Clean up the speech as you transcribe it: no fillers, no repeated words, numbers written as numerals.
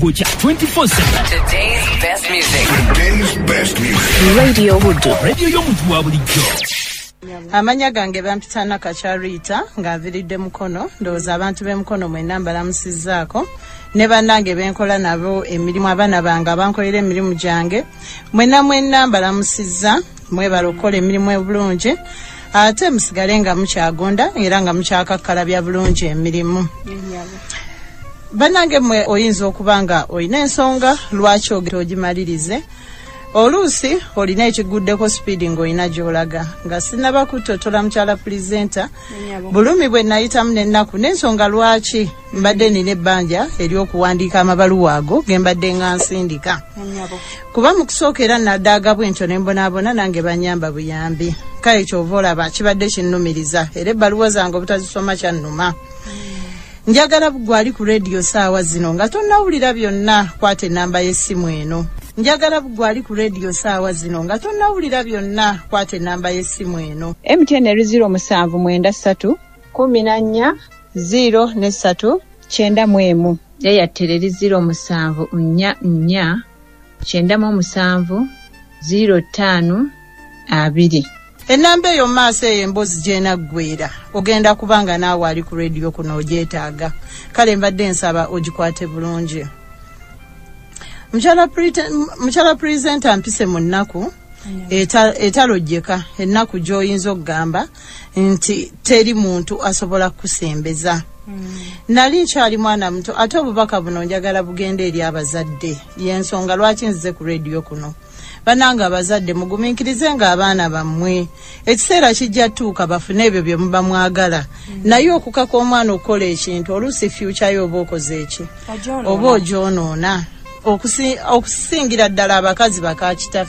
Kucha 24/7. Today's best music. Today's best music. Radio Wood. Radio y'omuntu wa bulijjo. Amanya gange bampitana Kacharita ng'aviridde Mukono ndowooza abantu b'e Mukono mwenna mbalamusizzaako ne bannange benkola nabo emirimu abaana bange abankolera emirimu gyange mwenna mbalamusizza mwebala okukola emirimu ebulungi ate musigale nga mukyagonda era nga mukyakakkalabya bulungi emirimu. Bannange mwe oyinza okuba nga olina ensonga lwaki ogimalirize. Oluusi olina ekiguddeko speed ng'olina gy'olaga nga sinaba kutotola mukyala pulezenta bulumi bwe nayitamu n'ennaku n'ensonga lwaki mbadde nina ebbanja ery'okuwandiika amabaluwa ago ge mbadde nga nsindika. Kuba mu kusooka era naddaaga bwentyo ne mbonaabona nange banyamba buyambi kale ky'ova olaba kibadde kinnumiriza era ebbaluwa zange obutazisoma kyannuma. Njagala bugwali ku radio saawa zino nga tonnawulira byonna kwata ennamba y'essimu eno. Njagala bugwali ku radio saawa zino nga tonnawulira byonna kwata ennamba y'essimu eno. MTN 0793 14 0 3 Airtel 0744 97 05 2. Ennamba eyo maaso eyo emboozi gyenaggweera ogenda kubanga naawe ali ku radio kuno ogyetaaga kale mbadde nsaba ogikwate bulungi. Mukyala pulezenta mpise mu nnaku etalojjeka ennaku gy'oyinza okugamba nti teri muntu asobola kusembeza. Nali nkyali mwana muto ate obubaka buno njagala bugende eri abazadde y'ensonga lwaki nzize ku radio kuno. Bananga abazadde mugumiikirize nga abaana bammwe ekiseera kijja tuuka bafune ebyo bye muba mwagala naye okukaka omwana okukola ekintu oluusi future yo oba okoze eki oba ogyonoona okusingira ddala abakazi bakakitaffe.